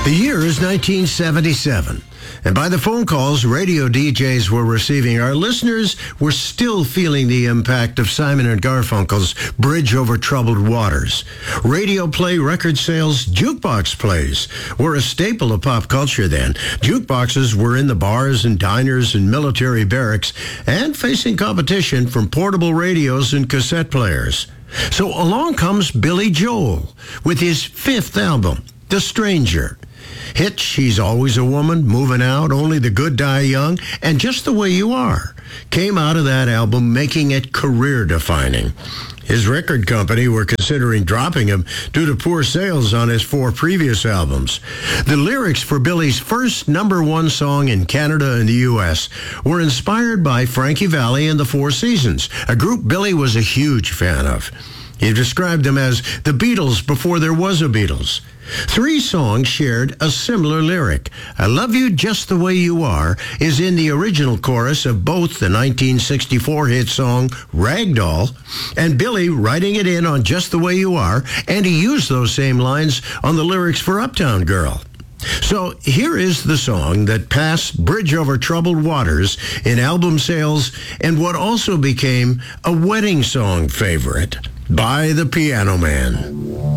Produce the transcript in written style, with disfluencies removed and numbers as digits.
The year is 1977, and by the phone calls radio DJs were receiving, our listeners were still feeling the impact of Simon and Garfunkel's Bridge Over Troubled Waters. Radio play record sales, jukebox plays were a staple of pop culture then. Jukeboxes were in the bars and diners and military barracks and facing competition from portable radios and cassette players. So along comes Billy Joel with his fifth album, The Stranger. Hits She's Always a Woman, Moving Out, Only the Good Die Young, and Just the Way You Are came out of that album, making it career-defining. His record company were considering dropping him due to poor sales on his 4 previous albums. The lyrics for Billy's first #1 song in Canada and the U.S. were inspired by Frankie Valli and the Four Seasons, a group Billy was a huge fan of. He described them as the Beatles before there was a Beatles. 3 songs shared a similar lyric. I Love You Just the Way You Are is in the original chorus of both the 1964 hit song Ragdoll and Billy writing it in on Just the Way You Are, and he used those same lines on the lyrics for Uptown Girl. So here is the song that passed Bridge Over Troubled Waters in album sales and what also became a wedding song favorite by the Piano Man.